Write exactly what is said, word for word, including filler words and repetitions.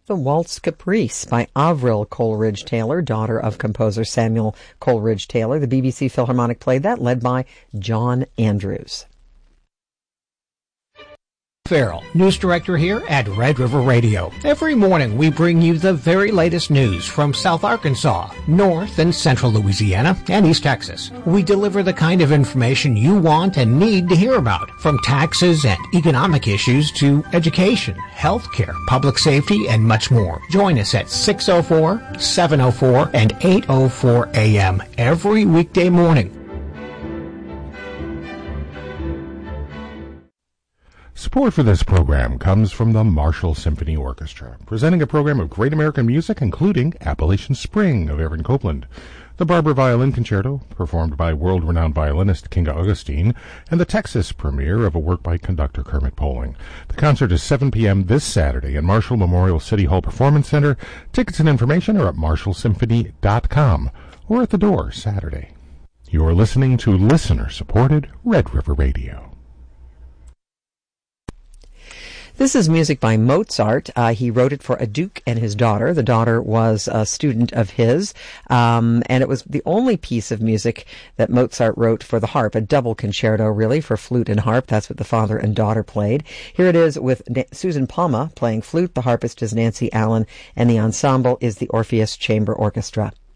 The Waltz Caprice by Avril Coleridge Taylor, daughter of composer Samuel Coleridge Taylor. The B B C Philharmonic played that, led by John Andrews. Farrell, news director here at Red River Radio. Every morning we bring you the very latest news from South Arkansas, North and Central Louisiana, and East Texas. We deliver the kind of information you want and need to hear about, from taxes and economic issues to education, healthcare, public safety, and much more. Join us at six oh four, seven oh four, and eight oh four a m every weekday morning. Support for this program comes from the Marshall Symphony Orchestra, presenting a program of great American music, including Appalachian Spring of Aaron Copland, the Barber Violin Concerto, performed by world-renowned violinist Kinga Augustine, and the Texas premiere of a work by conductor Kermit Poling. The concert is seven p.m. this Saturday in Marshall Memorial City Hall Performance Center. Tickets and information are at marshall symphony dot com or at the door Saturday. You're listening to listener-supported Red River Radio. This is music by Mozart. Uh, he wrote it for a duke and his daughter. The daughter was a student of his, um, and it was the only piece of music that Mozart wrote for the harp, a double concerto, really, for flute and harp. That's what the father and daughter played. Here it is with Na- Susan Palma playing flute. The harpist is Nancy Allen, and the ensemble is the Orpheus Chamber Orchestra.